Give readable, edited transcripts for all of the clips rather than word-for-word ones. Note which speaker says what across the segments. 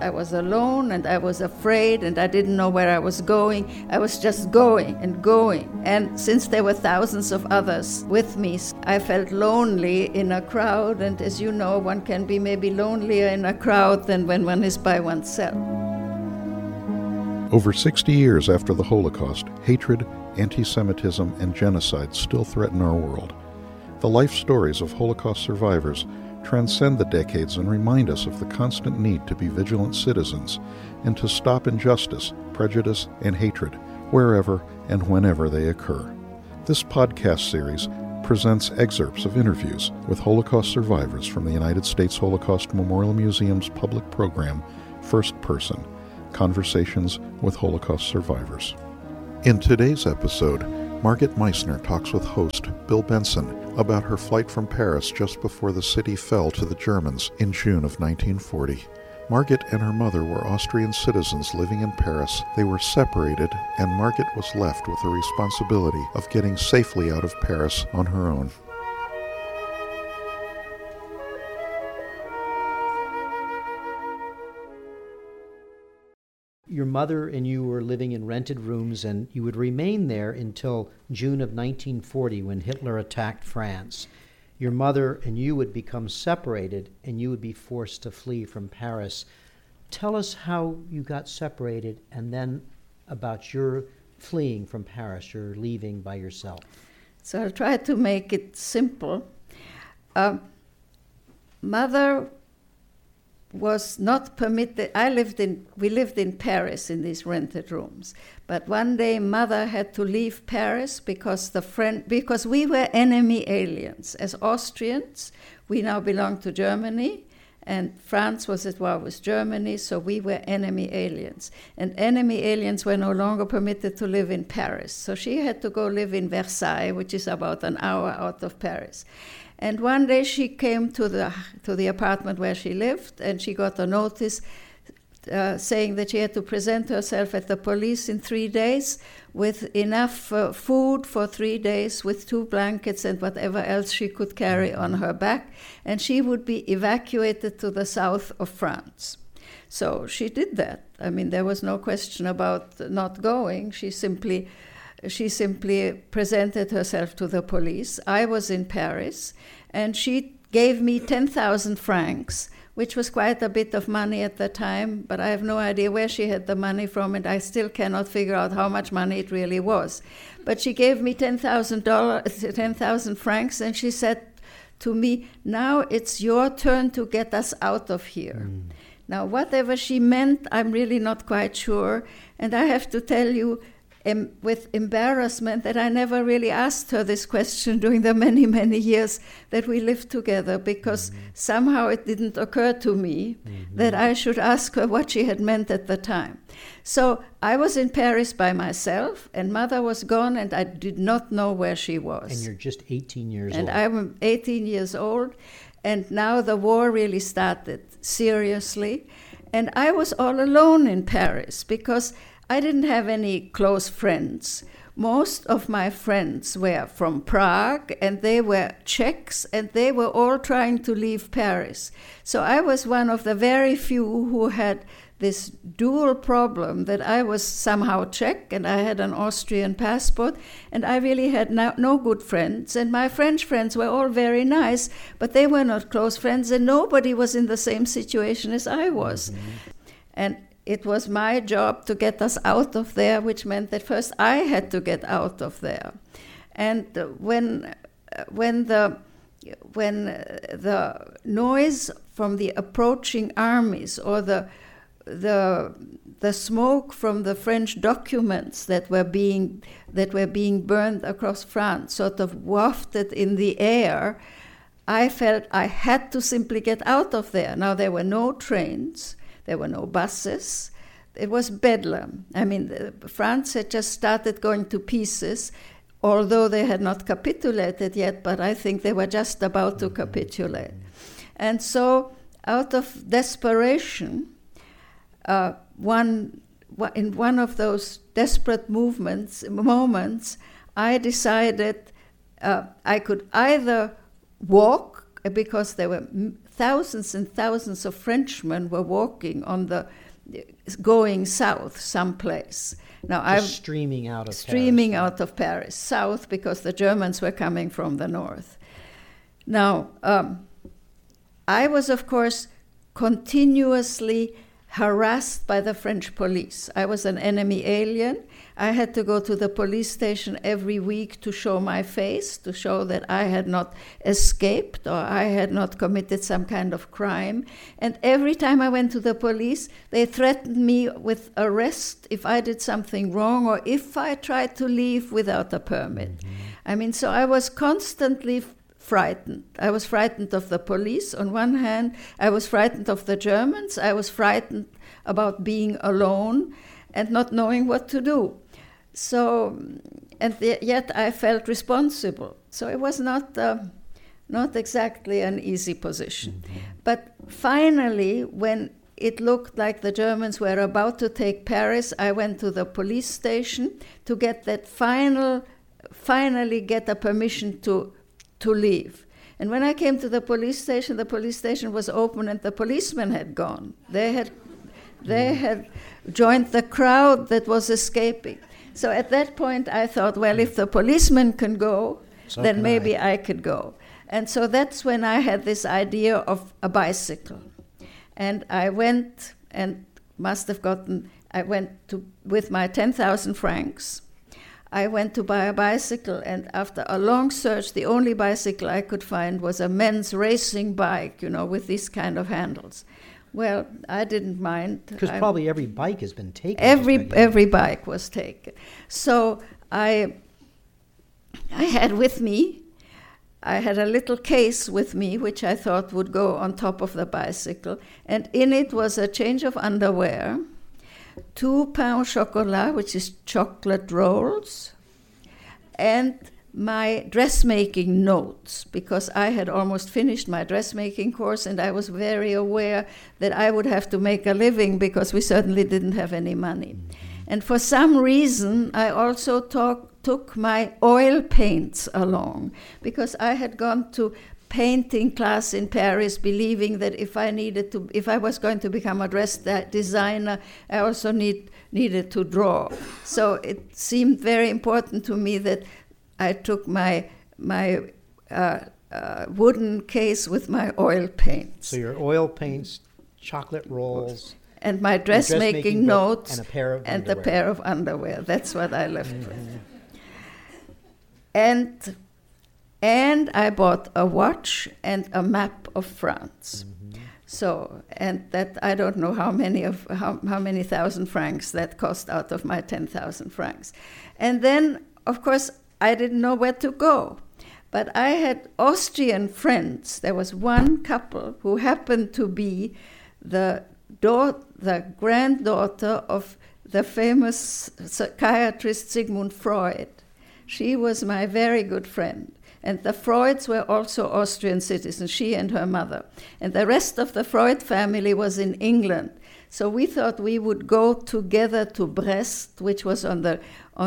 Speaker 1: I was alone and I was afraid and I didn't know where I was going. I was just going and going. And since there were thousands of others with me, I felt lonely in a crowd. And as you know, one can be maybe lonelier in a crowd than when one is by oneself.
Speaker 2: Over 60 years after the Holocaust, hatred, anti-Semitism, and genocide still threaten our world. The life stories of Holocaust survivors transcend the decades and remind us of the constant need to be vigilant citizens and to stop injustice, prejudice, and hatred wherever and whenever they occur. This podcast series presents excerpts of interviews with Holocaust survivors from the United States Holocaust Memorial Museum's public program, First Person, Conversations with Holocaust Survivors. In today's episode, Margit Meissner talks with host Bill Benson about her flight from Paris just before the city fell to the Germans in June of 1940. Margit and her mother were Austrian citizens living in Paris. They were separated, and Margit was left with the responsibility of getting safely out of Paris on her own.
Speaker 3: Your mother and you were living in rented rooms, and you would remain there until June of 1940 when Hitler attacked France. Your mother and you would become separated, and you would be forced to flee from Paris. Tell us how you got separated, and then about your fleeing from Paris, your leaving by yourself.
Speaker 1: So I'll try to make it simple. Mother was not permitted. We lived in Paris in these rented rooms. But one day Mother had to leave Paris because we were enemy aliens. As Austrians, we now belong to Germany, and France was at war with Germany, so we were enemy aliens. And enemy aliens were no longer permitted to live in Paris. So she had to go live in Versailles, which is about an hour out of Paris. And one day she came to the apartment where she lived, and she got a notice saying that she had to present herself at the police in 3 days with enough food for 3 days, with 2 blankets and whatever else she could carry on her back, and she would be evacuated to the south of France. So she did that. I mean, there was no question about not going. She simply presented herself to the police. I was in Paris, and she gave me 10,000 francs, which was quite a bit of money at the time, but I have no idea where she had the money from, and I still cannot figure out how much money it really was. But she gave me $10,000 francs, and she said to me, "Now it's your turn to get us out of here." Now, whatever she meant, I'm really not quite sure, and I have to tell you, with embarrassment, that I never really asked her this question during the many, many years that we lived together, because somehow it didn't occur to me that I should ask her what she had meant at the time. So I was in Paris by myself, and Mother was gone, and I did not know where she was.
Speaker 3: And you're just 18 years old.
Speaker 1: And I'm 18 years old, and now the war really started seriously. And I was all alone in Paris because I didn't have any close friends. Most of my friends were from Prague, and they were Czechs, and they were all trying to leave Paris. So I was one of the very few who had this dual problem, that I was somehow Czech and I had an Austrian passport, and I really had no good friends. And my French friends were all very nice, but they were not close friends, and nobody was in the same situation as I was. And it was my job to get us out of there, which meant that first I had to get out of there. And when the noise from the approaching armies, or the smoke from the French documents that were being burned across France sort of wafted in the air, I felt I had to simply get out of there. Now, there were no trains. There were no buses. It was bedlam. I mean, France had just started going to pieces, although they had not capitulated yet, but I think they were just about to capitulate. And so, out of desperation, in one of those desperate moments, I decided I could either walk, because there were thousands and thousands of Frenchmen were walking going south someplace. Now
Speaker 3: streaming out of
Speaker 1: streaming
Speaker 3: Paris.
Speaker 1: out of Paris, south, because the Germans were coming from the north. Now, I was, of course, continuously harassed by the French police. I was an enemy alien. I had to go to the police station every week to show my face, to show that I had not escaped or I had not committed some kind of crime. And every time I went to the police, they threatened me with arrest if I did something wrong or if I tried to leave without a permit. Mm-hmm. I mean, so I was constantly frightened. I was frightened of the police on one hand. I was frightened of the Germans. I was frightened about being alone and not knowing what to do. So, and yet I felt responsible. So it was not exactly an easy position. Mm-hmm. But finally, when it looked like the Germans were about to take Paris, I went to the police station to get that finally get a permission to leave. And when I came to the police station was open and the policemen had gone. They had joined the crowd that was escaping. So at that point I thought, well, if the policemen can go, then maybe I could go. And so that's when I had this idea of a bicycle. And I went and with my 10,000 francs, I went to buy a bicycle, and after a long search, the only bicycle I could find was a men's racing bike, with these kind of handles. Well, I didn't mind.
Speaker 3: Because probably every bike has been taken.
Speaker 1: Every bike was taken. So I had with me, I had a little case with me, which I thought would go on top of the bicycle, and in it was a change of underwear, 2 pain au chocolat, which is chocolate rolls, and my dressmaking notes, because I had almost finished my dressmaking course and I was very aware that I would have to make a living because we certainly didn't have any money. And for some reason, I also took my oil paints along, because I had gone to painting class in Paris, believing that if I was going to become a dress designer, I also needed to draw. So it seemed very important to me that I took my wooden case with my oil paints.
Speaker 3: So your oil paints, chocolate rolls,
Speaker 1: and my dressmaking notes,
Speaker 3: and a
Speaker 1: pair of underwear. That's what I left with. And I bought a watch and a map of France. Mm-hmm. So, and that I don't know how many thousand francs that cost out of my 10,000 francs. And then, of course, I didn't know where to go. But I had Austrian friends. There was one couple who happened to be the granddaughter of the famous psychiatrist Sigmund Freud. She was my very good friend. And the Freuds were also Austrian citizens, she and her mother. And the rest of the Freud family was in England. So we thought we would go together to Brest, which was on the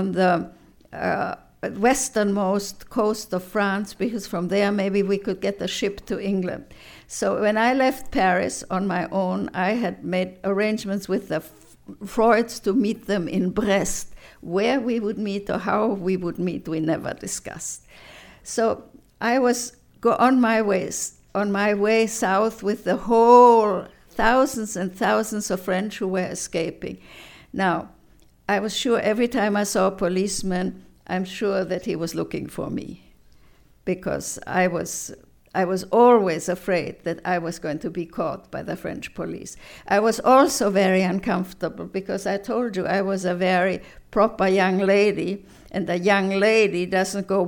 Speaker 1: westernmost coast of France, because from there maybe we could get a ship to England. So when I left Paris on my own, I had made arrangements with the Freuds to meet them in Brest. Where we would meet or how we would meet, we never discussed. So I was on my way south with the whole thousands and thousands of French who were escaping. Now, I was sure every time I saw a policeman, I'm sure that he was looking for me, because I was always afraid that I was going to be caught by the French police. I was also very uncomfortable because I told you I was a very proper young lady, and a young lady doesn't go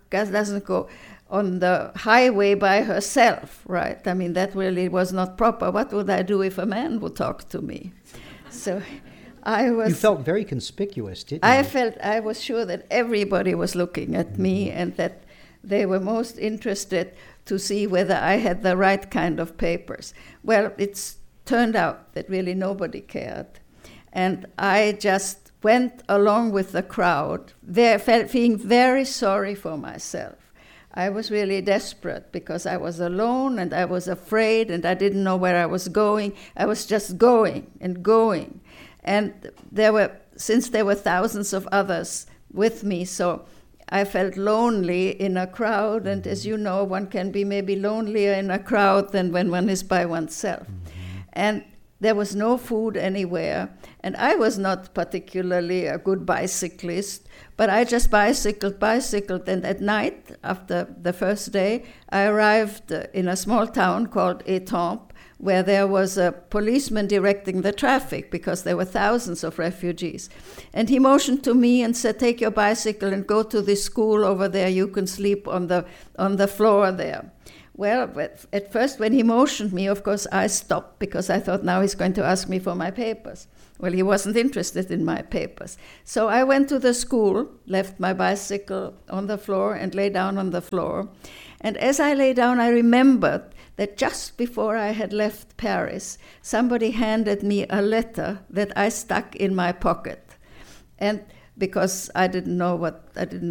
Speaker 1: on the highway by herself, right? I mean, that really was not proper. What would I do if a man would talk to me? So you
Speaker 3: felt very conspicuous, didn't you?
Speaker 1: I was sure that everybody was looking at me and that they were most interested to see whether I had the right kind of papers. Well, it's turned out that really nobody cared. And I just went along with the crowd, feeling very sorry for myself. I was really desperate because I was alone and I was afraid and I didn't know where I was going. I was just going and going. And since there were thousands of others with me, so I felt lonely in a crowd. And as you know, one can be maybe lonelier in a crowd than when one is by oneself. And there was no food anywhere. And I was not particularly a good bicyclist, but I just bicycled. And at night, after the first day, I arrived in a small town called Étampes, where there was a policeman directing the traffic because there were thousands of refugees. And he motioned to me and said, take your bicycle and go to this school over there. You can sleep on the floor there. Well, at first when he motioned me, of course, I stopped because I thought now he's going to ask me for my papers. Well, he wasn't interested in my papers. So I went to the school, left my bicycle on the floor and lay down on the floor. And as I lay down, I remembered that just before I had left Paris, somebody handed me a letter that I stuck in my pocket. And because I didn't know what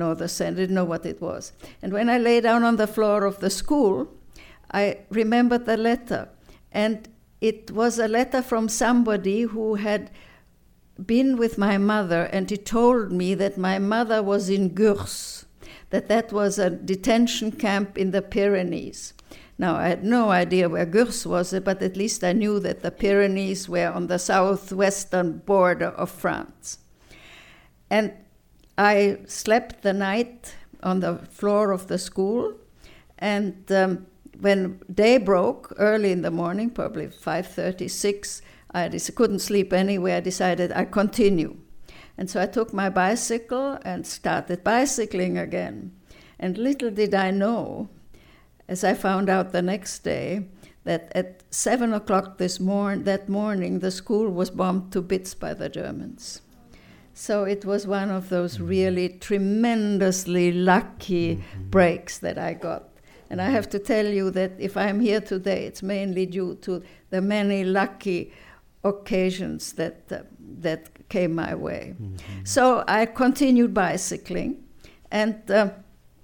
Speaker 1: it was. And when I lay down on the floor of the school, I remembered the letter. And it was a letter from somebody who had been with my mother, and he told me that my mother was in Gurs, that was a detention camp in the Pyrenees. Now, I had no idea where Gurs was, but at least I knew that the Pyrenees were on the southwestern border of France. And I slept the night on the floor of the school, and when day broke, early in the morning, probably 5:36, I couldn't sleep anywhere. I decided I'd continue. And so I took my bicycle and started bicycling again. And little did I know, as I found out the next day, that at 7 o'clock that morning, the school was bombed to bits by the Germans. So it was one of those really tremendously lucky breaks that I got. And I have to tell you that if I'm here today, it's mainly due to the many lucky occasions that came my way. So I continued bicycling, and the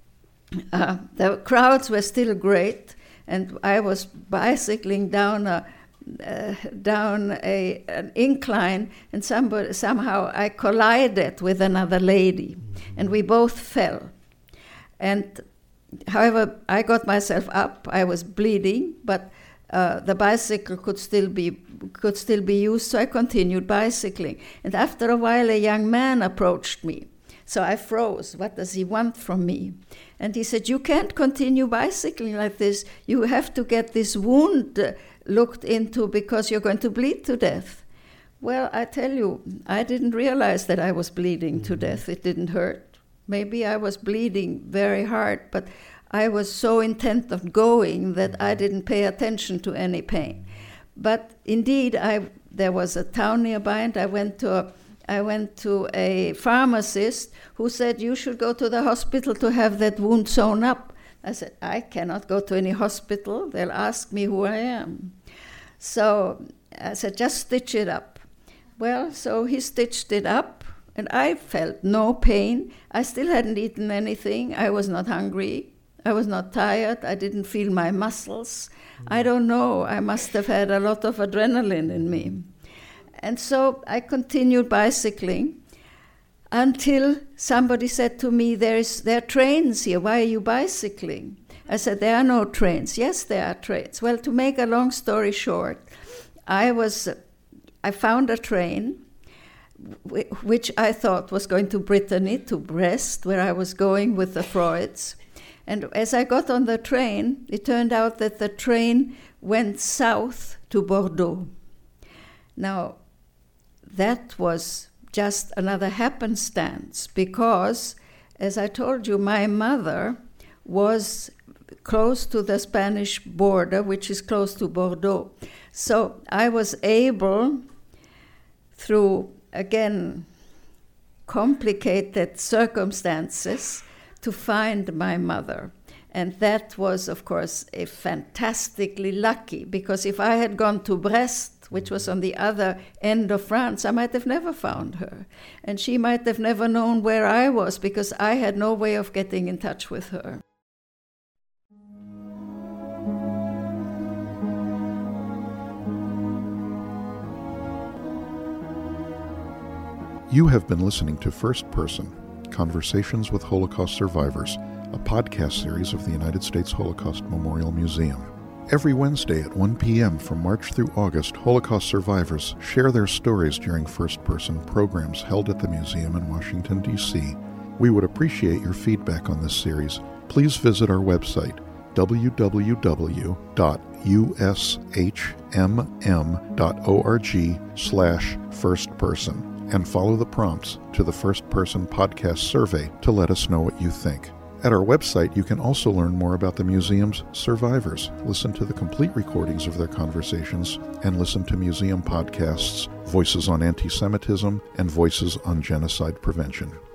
Speaker 1: crowds were still great, and I was bicycling down an incline, and somehow I collided with another lady, and we both fell. And however, I got myself up. I was bleeding, but the bicycle could still be used, so I continued bicycling. And after a while, a young man approached me. So I froze. What does he want from me? And he said, you can't continue bicycling like this. You have to get this wound looked into because you're going to bleed to death. Well, I tell you, I didn't realize that I was bleeding to death. It didn't hurt. Maybe I was bleeding very hard, but I was so intent on going that I didn't pay attention to any pain. But indeed, there was a town nearby, and I went to a pharmacist who said, you should go to the hospital to have that wound sewn up. I said, I cannot go to any hospital. They'll ask me who I am. So I said, just stitch it up. Well, so he stitched it up, and I felt no pain. I still hadn't eaten anything. I was not hungry. I was not tired. I didn't feel my muscles. I don't know. I must have had a lot of adrenaline in me. And so I continued bicycling until somebody said to me, there are trains here. Why are you bicycling? I said, there are no trains. Yes, there are trains. Well, to make a long story short, I found a train which I thought was going to Brittany, to Brest, where I was going with the Freuds. And as I got on the train, it turned out that the train went south to Bordeaux. Now, that was just another happenstance because, as I told you, my mother was close to the Spanish border, which is close to Bordeaux. So I was able, through, again, complicated circumstances, to find my mother. And that was, of course, a fantastically lucky, because if I had gone to Brest, which was on the other end of France, I might have never found her. And she might have never known where I was, because I had no way of getting in touch with her.
Speaker 2: You have been listening to First Person, Conversations with Holocaust Survivors, a podcast series of the United States Holocaust Memorial Museum. Every Wednesday at 1 p.m. from March through August, Holocaust survivors share their stories during first-person programs held at the museum in Washington, D.C. We would appreciate your feedback on this series. Please visit our website, www.ushmm.org/firstperson, and follow the prompts to the First Person Podcast survey to let us know what you think. At our website, you can also learn more about the museum's survivors, listen to the complete recordings of their conversations, and listen to museum podcasts, Voices on Anti-Semitism and Voices on Genocide Prevention.